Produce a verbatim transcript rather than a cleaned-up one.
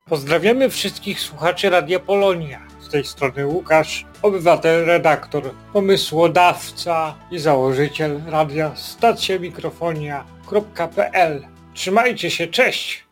Pozdrawiamy wszystkich słuchaczy Radia Polonia. Z tej strony Łukasz, obywatel, redaktor, pomysłodawca i założyciel radia stacja mikrofonia kropka p l. Trzymajcie się, cześć!